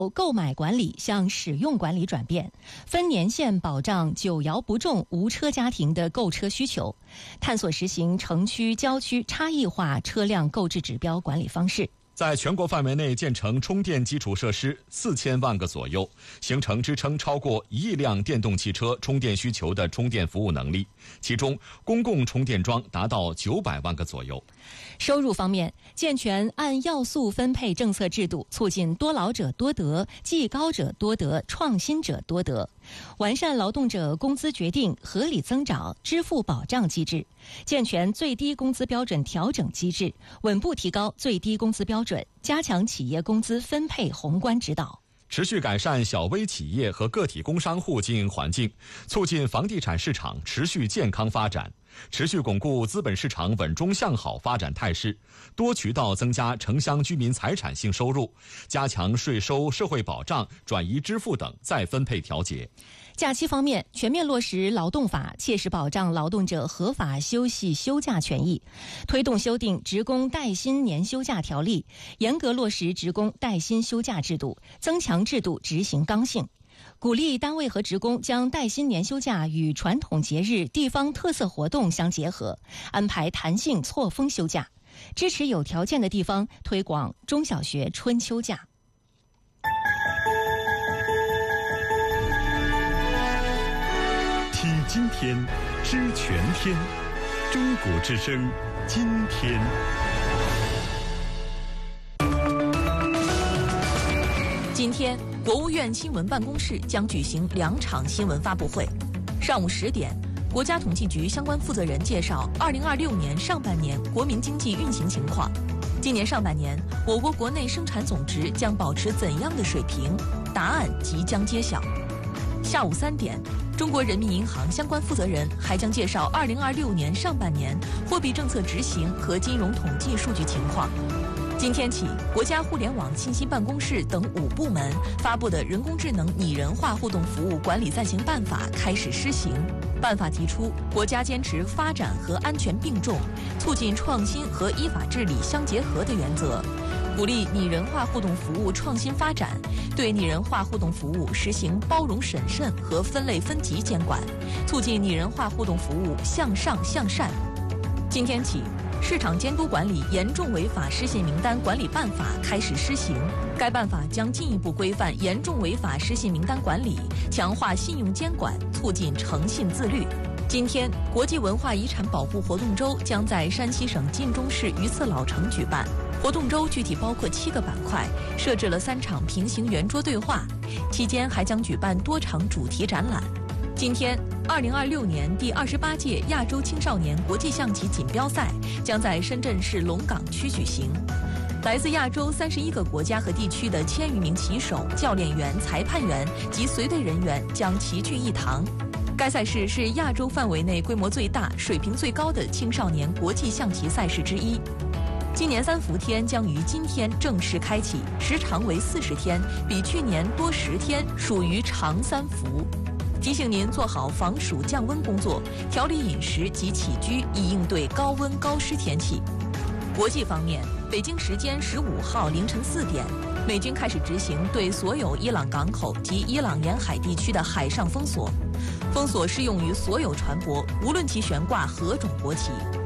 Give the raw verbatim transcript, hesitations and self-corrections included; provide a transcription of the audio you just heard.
购买管理向使用管理转变，分年限保障久摇不中无车家庭的购车需求，探索实行城区、郊区差异化车辆购置指标管理方式。 在全国范围内建成充电基础设施四千万个左右，形成支撑超过一亿辆电动汽车充电需求的充电服务能力，其中公共充电桩达到九百万个左右。 收入方面，健全按要素分配政策制度，促进多劳者多得、技高者多得、创新者多得；完善劳动者工资决定、合理增长、支付保障机制，健全最低工资标准调整机制，稳步提高最低工资标准，加强企业工资分配宏观指导。 持续改善小微企业和个体工商户经营环境，促进房地产市场持续健康发展，持续巩固资本市场稳中向好发展态势，多渠道增加城乡居民财产性收入，加强税收、社会保障、转移支付等再分配调节。 假期方面，全面落实劳动法，切实保障劳动者合法休息休假权益，推动修订职工带薪年休假条例，严格落实职工带薪休假制度，增强制度执行刚性，鼓励单位和职工将带薪年休假与传统节日、地方特色活动相结合，安排弹性错峰休假，支持有条件的地方推广中小学春秋假。 听今天，知全天，中国之声，今天。 今天，国务院新闻办公室将举行两场新闻发布会。上午十点，国家统计局相关负责人介绍二零二六年上半年国民经济运行情况。今年上半年，我国国内生产总值将保持怎样的水平？答案即将揭晓。下午三点，中国人民银行相关负责人还将介绍二零二六年上半年货币政策执行和金融统计数据情况。今天起，国家互联网信息办公室等五部门发布的人工智能拟人化互动服务管理暂行办法开始施行。办法提出，国家坚持发展和安全并重，促进创新和依法治理相结合的原则，鼓励拟人化互动服务创新发展，对拟人化互动服务实行包容审慎和分类分级监管，促进拟人化互动服务向上向善。今天起，市场监督管理严重违法失信名单管理办法开始施行。该办法将进一步规范严重违法失信名单管理，强化信用监管，促进诚信自律。今天，国际文化遗产保护活动周将在山西省晋中市榆次老城举办。活动周具体包括七个板块，设置了三场平行圆桌对话，期间还将举办多场主题展览。今天，二零二六年第二十八届亚洲青少年国际象棋锦标赛将在深圳市龙岗区举行。来自亚洲三十一个国家和地区的千余名棋手、教练员、裁判员及随队人员将齐聚一堂。该赛事是亚洲范围内规模最大、水平最高的青少年国际象棋赛事之一。今年三伏天将于今天正式开启，时长为四十天，比去年多十天，属于长三伏。提醒您做好防暑降温工作，调理饮食及起居，以应对高温高湿天气。国际方面，北京时间十五号凌晨四点，美军开始执行对所有伊朗港口及伊朗沿海地区的海上封锁，封锁适用于所有船舶，无论其悬挂何种国旗。